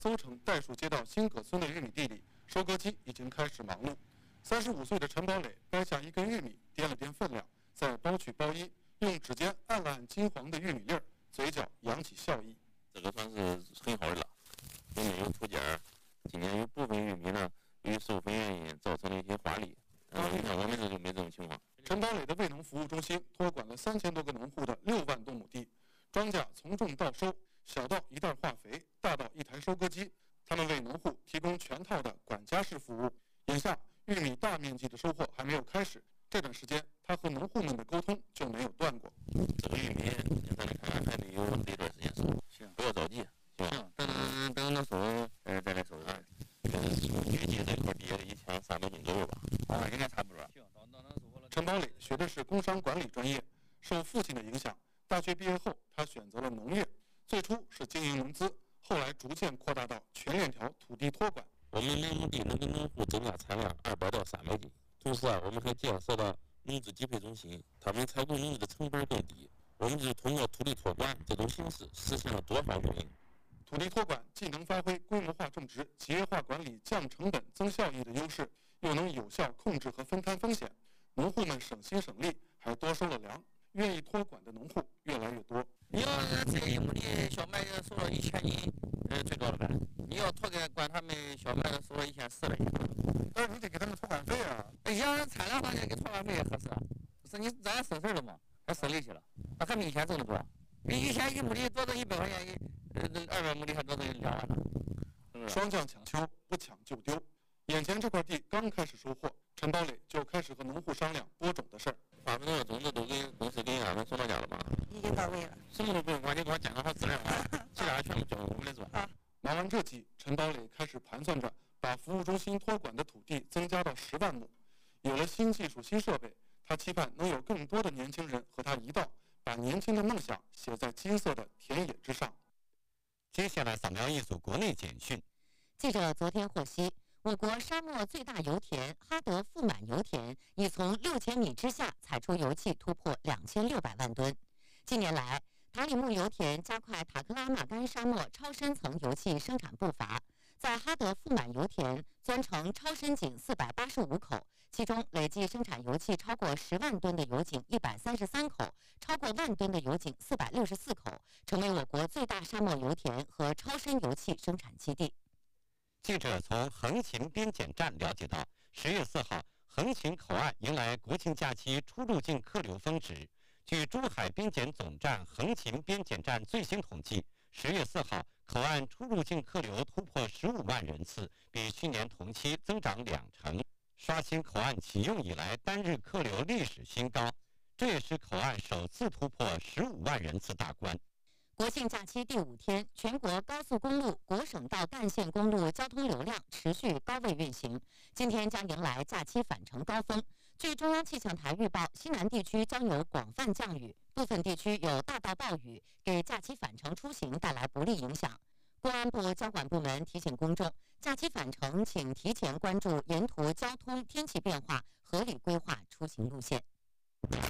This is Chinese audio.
邹城代数街道新葛村的玉米地里，收割机已经开始忙碌。35岁的陈宝磊掰下一根玉米，掂了掂分量，再包去包衣，用指尖按了按金黄的玉米粒儿，嘴角扬起笑意。 这个算是很好的了，因为有土尖儿。今年有部分玉米呢，由于授粉原因造成了一些花粒。你看我们这就没这种情况。 陈宝磊的味农服务中心托管了3000多个农户的6万多亩地，庄稼从种到收，小到一袋化肥，大到一台收割机，他们为农户提供全套的管家式服务。眼下玉米大面积的收获还没有开始，这段时间他和农户们的沟通就没有断过。 这个玉米咱来看还得有这段时间收，不要着急，是吧？等到收再来收。预计这块地1300斤左右吧，应该差不多。 陈宝磊学的是工商管理专业，受父亲的影响，大学毕业后他选择了农业，最初是经营农资，后来逐渐扩大到全链条土地托管。 我们每亩地能给农户增加产量200到300斤，同时我们还建设了农资集配中心，他们采购农资的成本更低。我们就是通过土地托管这种形式实现了多方共赢。 土地托管既能发挥规模化种植、企业化管理、降成本、增效益的优势，又能有效控制和分摊风险。农户们省心省力，还多收了粮。愿意托管的农户越来越多。 你要这一亩地小麦收了1000斤，最多了呗。你要托给管他们小麦收了1400斤， 但是你得给他们托管费啊。 要产量大点给托管费也合适啊。不是你咱省事儿了嘛，还省力气了，那还比以前挣得多。比以前一亩地多挣100块钱，200亩地还多挣2万呢。 双降抢秋，不抢就丢。眼前这块地刚开始收获，陈宝磊就开始和农户商量播种的事儿。 发出的种子都给公司给俺们送到家了吗？ 已经到位了， 什么都不用管，你给我讲好资料，其他全部交我们来做。 忙完这季，陈宝磊开始盘算着把服务中心托管的土地增加到10万亩。有了新技术、新设备，他期盼能有更多的年轻人和他一道，把年轻的梦想写在金色的田野之上。 接下来扫描一组国内简讯。 记者昨天获悉，我国沙漠最大油田哈德富满油田已从6000米之下采出油气突破2600万吨。近年来，塔里木油田加快塔克拉玛干沙漠超深层油气生产步伐，在哈德富满油田钻成超深井485口，其中累计生产油气超过10万吨的油井133口，超过万吨的油井464口，成为我国最大沙漠油田和超深油气生产基地。 记者从横琴边检站了解到，10月4号，横琴口岸迎来国庆假期出入境客流峰值。据珠海边检总站横琴边检站最新统计，10月4号，口岸出入境客流突破15万人次，比去年同期增长20%，刷新口岸启用以来单日客流历史新高。这也是口岸首次突破15万人次大关。 国庆假期第5天，全国高速公路、国省道干线公路交通流量持续高位运行。今天将迎来假期返程高峰。据中央气象台预报，西南地区将有广泛降雨，部分地区有大到暴雨，给假期返程出行带来不利影响。公安部交管部门提醒公众，假期返程请提前关注沿途交通、天气变化，合理规划出行路线。